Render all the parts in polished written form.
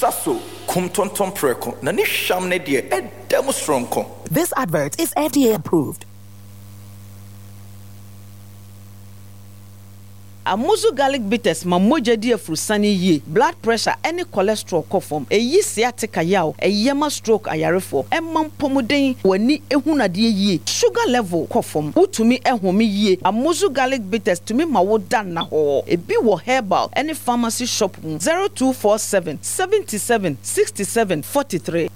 Saso, Kumtonton Preko, Nanisham Nedia, and Demostronko. This advert is FDA approved. Amuzu garlic bitters ma moja dia frusani ye blood pressure any cholesterol kofom eyi sciatica yaw eyema stroke ayarefo emam pomuden wani ehunade ye sugar level kofom utumi ehome ye Amuzu garlic bitters tumi ma wo dan na ho ebi wo herbal any pharmacy shop 0247 77 67 43.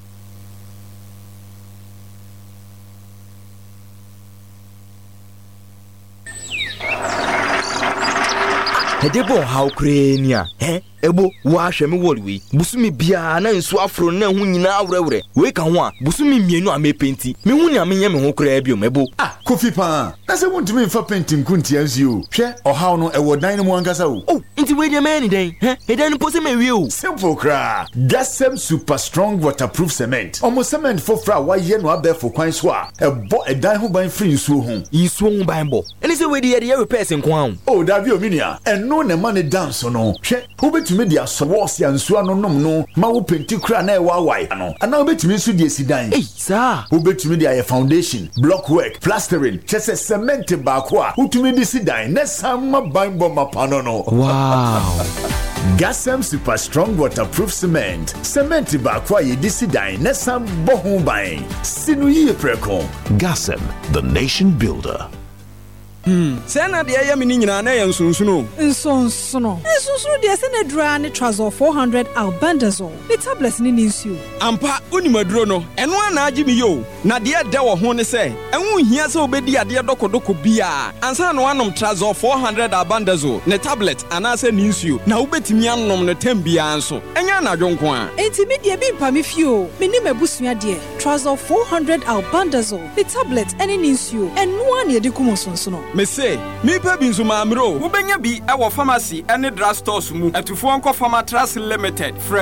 Hedebo how crania, Ebo, wash me wolwe, Busumi bia na nsu afro na hu nyina awrewre. We kan ho a, Busumi mienu ame penti. Me hu ni ame me ho kra biom ebo. Ah, Kofi pa. Na se wontumi mfa painting kunti azio. Hwe, ohaw no ewo dan no mu ankasa o. Oh, inti we dey man den. Edan no pose me wie o. Simple kra. Gasem super strong waterproof cement. Omo cement for fra wa ye no abefo kwan so a. Ebo edan ho ban free nsuo ho. Nsuo ho ban bo. Eni se we dey repair sen kwan. Oh, Davi ominia. Eno ne ma ne dance no. Hwe, wobetumi dia sowos ya nsuo anonom no. Ma wo penti kra na e wa wai ano. Ana wobetumi nsu dia sidan. Eh, sir. Wobetumi dia foundation, block work, plastering, chese cement ba ko a. Utumi di sidan na sama ban bo mapano no. Wow. Gasem super strong waterproof cement. Cement ba kwa ye disidan na sam bohun ban. Sinu ye preko. Gasem, the nation builder. Sena de ya mini nyina na yan sunsuno. Nsonsono de sena dra ne Trazol 400 albendazole. The tablets ni nsuo. Ampa unimaduro no. Eno ana agi mi yo. Na de da wo ho ne se. Enwu hia se obedi ade dokodoko bia. Ansa no anom Trazol 400 albendazole. Ne tablet ana se ni nsuo. Na obetimi anom ne tambia anso. Enya na dwonko a. Enti mi de bi mpa mi fio. Meni mabusua de. Trazol 400 albendazole. The tablet ene ni nsuo. Eno ana ye de kumosonsono. Me say, me pa binzu mamro. Wubenya bi e wo pharmacy ene drugstores mu. Atufo nko Pharmatras Limited. Fra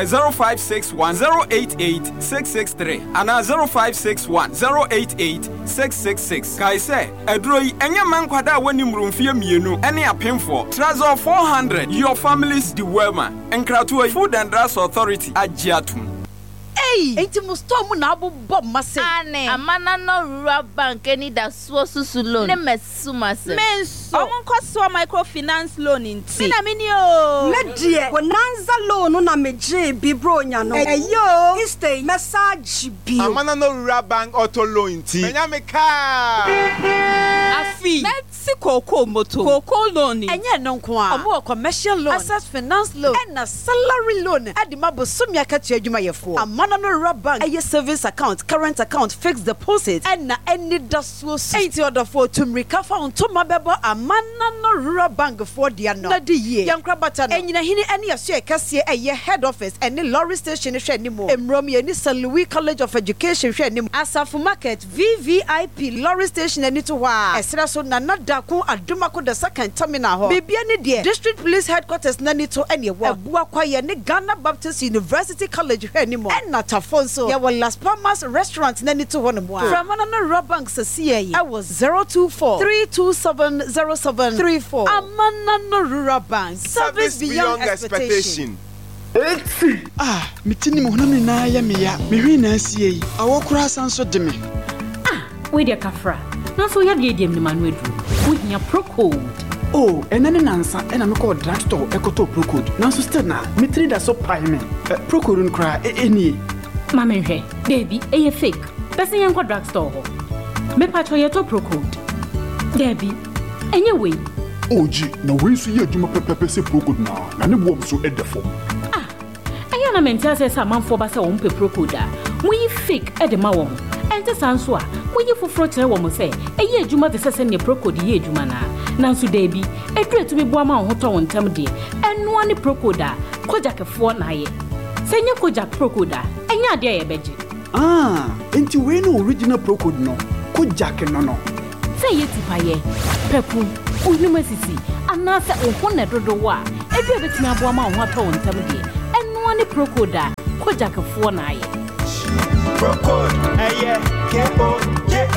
0561088663 ana 0561088666. Kai say, edro yi enya mankwada wani mrumfie mienu ene apemfo. Trazol 400 your family's dewelma. Enkratu Food and Drugs Authority agiatum. Enti musto mu na abobom mase ane amana no rural bank eni da susu loan ne mesuma se menso omonkoso microfinance loan inti mina mini o medie bonanza loan na meje bibronya no eyo istay message bi amana no rural bank auto loan inti menya me ka afi let's koko moto koko loan enye no nko a omo commercial loan access finance loan and na salary loan adima bosomia ka tu adwuma yefo amana no rural bank a service account current account fixed deposit and na any dasuo 80 order for to recover on to mabebo amana no rural bank for dia no na di ye yankra bata no enyina hini ene yaso e kase eye head office ene lorry station hwe ni mo emrom ye ni St. Louis College of Education hwe ni Asafu Market VVIP lorry station ene to wa esra so na nadako adomako the second terminal ho bibia ne de district police headquarters na ni to ene wo abua kwaye ne Ghana Baptist University College hwe ni mo na tafonso ya wa Las Palmas restaurant na ni to ho no mo from another rural bank sasie I was 024-327-0734 amana no rural bank service beyond expectation. Mitini mo na me na ya me ya me hwi na asie yi awokura sanso de me we de kafra na so ya de dem ni manu edu we hia Procode. Oh, enane nansa ena me call drugstore ekoto Procode na so still na mitini da so pai me Procode nkra eni mama hwe baby eye fake person yan kwa drugstore ho me pacho ye to Procode baby enye we oji na we so ye adwuma pepepe se Procode na ne bom so edefo na mentia say manfo ba say wo mpe Procode a muyi fake e de ma wo ente sanso a muyi foforo kire wo mo say eye adwuma de sese ne Procode ye adwuma na nanso da bi edu etu bi bo ama wo to won tam de eno ani Procode a koja kefo na ye se nye koja Procode a enya ade ye beje enti we no original Procode no koja ke no say ye tipaye pepu unuma sisi ana se wo ne dodo wa edu ebetima bo ama wo to won tam de one Procode koja kafo na ye Procode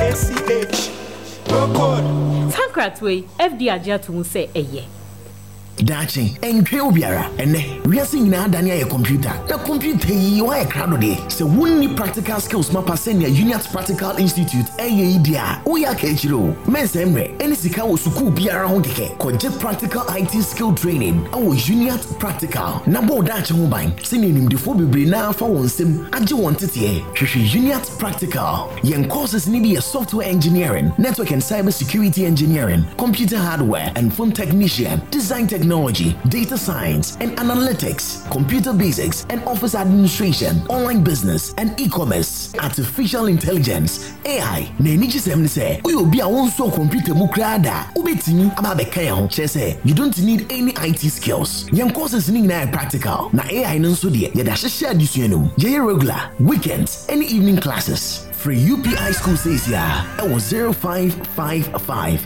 K-O-J-A-C-H Procode Sankrat way FD aja to say eye dachi enkwe obiara ene wiase nyina adane aye computer na computer yi wa ekrado de se wonni practical skills mapa senior Uniat Practical Institute dia oya ka echiro mensemre eni sika wo suku biara ho keke koje practical IT skill training awo Uniat Practical na bo dachi ho ban seni nimdefo bebre na fa wonsem age won tete hwehwe Uniat Practical yen courses ni be software engineering, network and cyber security engineering, computer hardware and phone technician, design technology, data science and analytics, computer basics and office administration, online business and e-commerce, artificial intelligence, AI. Na ni gisem ni say, we obi a won so computer mu krada, ubetimi ababeka ya ho say you don't need any IT skills. Yen courses ni na practical. Na AI no so de ye da hye adisuanum. Ye regular, weekends, any evening classes. For UPI school says yeah, it was 0555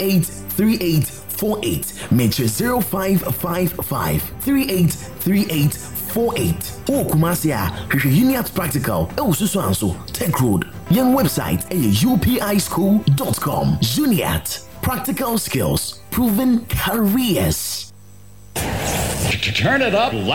383848. Make sure 0555 383848. Oh, Kumasia, Uniat Practical, so Tech Road. Young website upischool.com. Uniat Practical Skills, Proven Careers. Turn it up.